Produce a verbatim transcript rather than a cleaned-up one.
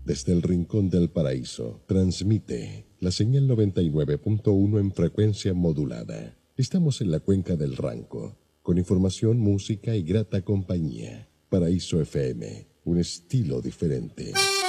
desde el rincón del paraíso, transmite la señal noventa y nueve punto uno en frecuencia modulada. Estamos en la cuenca del Ranco, con información, música y grata compañía. Paraíso F M, un estilo diferente.